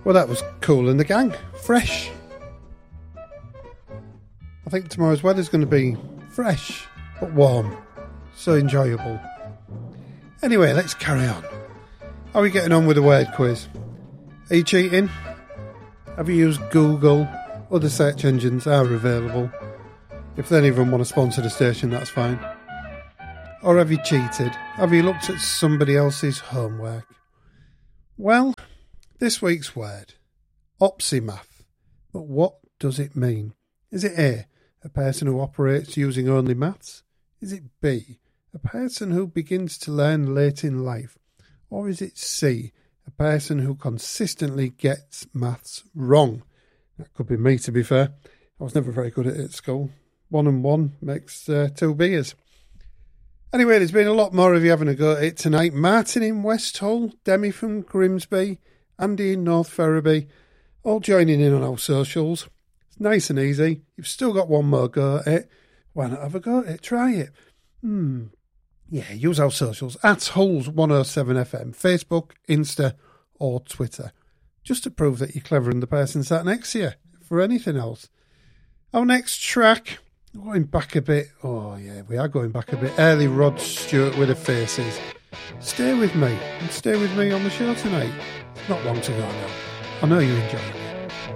Well, that was Kool and the Gang. Fresh. I think tomorrow's weather's going to be fresh, but warm. So enjoyable. Anyway, let's carry on. How are we getting on with the word quiz? Are you cheating? Have you used Google? Other search engines are available. If any of them want to sponsor the station, that's fine. Or have you cheated? Have you looked at somebody else's homework? Well, this week's word, opsimath. But what does it mean? Is it A person who operates using only maths? Is it B, a person who begins to learn late in life? Or is it C, a person who consistently gets maths wrong? That could be me, to be fair. I was never very good at it at school. 1 and 1 makes 2 beers. Anyway, there's been a lot more of you having a go at it tonight. Martin in West Hull, Demi from Grimsby, Andy in North Ferriby, all joining in on our socials. It's nice and easy. You've still got one more go at it. Why not have a go at it? Try it. Yeah, use our socials at Hulls107FM, Facebook, Insta or Twitter. Just to prove that you're clever and the person sat next to you. For anything else. Our next track, going back a bit. Oh yeah, we are going back a bit. Early Rod Stewart with the Faces. Stay with me and stay with me on the show tonight. Not long to go now. I know you enjoy it.